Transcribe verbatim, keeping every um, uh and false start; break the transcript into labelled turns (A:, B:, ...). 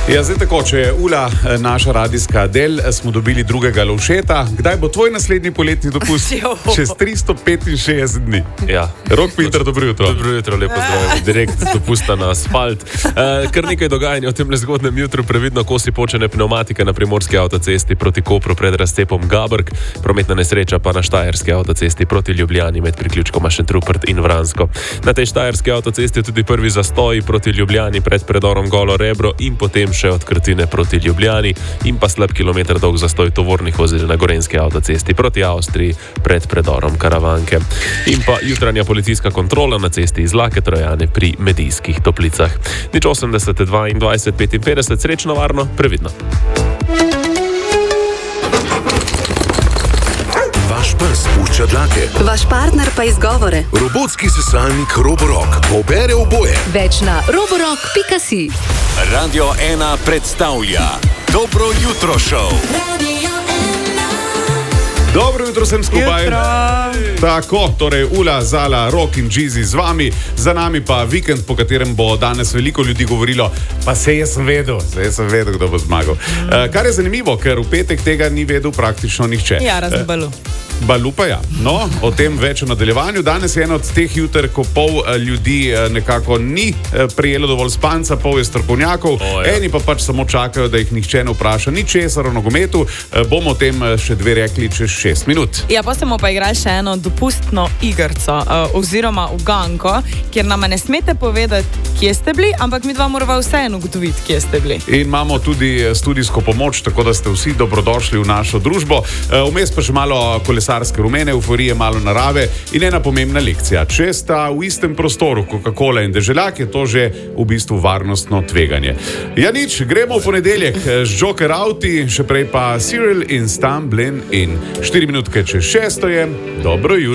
A: Ja, zdaj tako, če je Ula naša radijska del, smo dobili drugega Lovšeta. Kdaj bo tvoj naslednji poletni dopust? Čez tristo petinšestdeset dni.
B: Ja.
A: Rok Pinter, dobro jutro.
B: Dobro jutro, lepo zdravljeno. Direkt z dopusta na asfalt. Uh, kar nekaj dogajanja v tem nezgodnem jutru, previdno kosi počene pneumatike na primorski avtocesti proti Kopru pred razcepom Gabrk, prometna nesreča pa na štajerski avtocesti proti Ljubljani med priključkoma Šentrupert in Vransko. Na tej štajerski avtocesti je tudi prvi zastoj proti Ljubljani pred predorom Golo Rebro in potem še od Krtine proti Ljubljani in pa slab kilometer dolg zastoj tovornih vozil na gorenjski avtocesti proti Avstriji pred predorom Karavanke. In pa jutranja policijska kontrola na cesti iz Lake Trojane pri Medijskih Toplicah. Nič osemdeset, dvaindvajset, petinpetdeset, srečno, varno, previdno.
C: Vaš pes pušča dlake.
D: Vaš partner pa izgovore.
C: Robotski sesalnik Roborock pobere oboje.
D: Več na roborock pika si.
E: Radio ena predstavlja Dobro jutro šov.
A: Dobro jutro sem skupaj. Jutro. Tako, torej Ula, Zala, Rok in Džizi z vami. Za nami pa vikend, po katerem bo danes veliko ljudi govorilo, pa se jaz sem vedel, se jaz sem vedel, kdo bo zmagal. Mm. Uh, kar je zanimivo, ker v petek tega ni vedel praktično nihče.
F: Ja, razen uh, Balu.
A: Balu pa ja. No, o tem več v nadaljevanju. Danes je en od teh juter, ko pol ljudi nekako ni prijelo dovolj spanca, pol je strokovnjakov, oh, ja. Eni pa pač samo čakajo, da jih nihče ne vpraša ničesar o nogometu. Bomo o tem še dve rekli čez šest minut.
F: Ja, pa smo pa igrali še eno dopustno igrco, uh, oziroma uganko, kjer nama ne smete povedati, kje ste bili, ampak mi dva morava vseeno ugotoviti, kje ste bili.
A: In imamo tudi studijsko pomoč, tako da ste vsi dobrodošli v našo družbo. Vmes pa še malo kolesarske rumene, euforije, malo narave in ena pomembna lekcija. Če sta v istem prostoru Coca-Cola in deželjak, je to že v bistvu varnostno tveganje. Ja nič, gremo v ponedeljek z Joker Auti, še prej pa Cyril in Stumblin in štiri minutke čez šesto je. Dobro jutro.